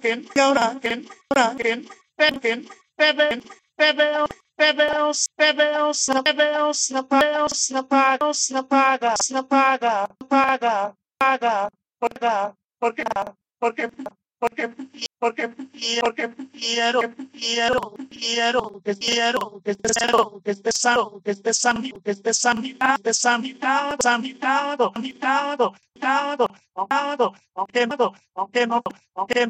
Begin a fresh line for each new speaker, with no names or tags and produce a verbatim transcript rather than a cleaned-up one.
ahora que ahora que beben beben bebeu bebeu bebeu bebeu na paga na paga na paga na paga paga paga paga porque porque porque porque porque quiero quiero quiero que quiero que quiero que esté sano que esté sano que esté sanidad de sanidad sanidad sanidad sanidad aunque no aunque no aunque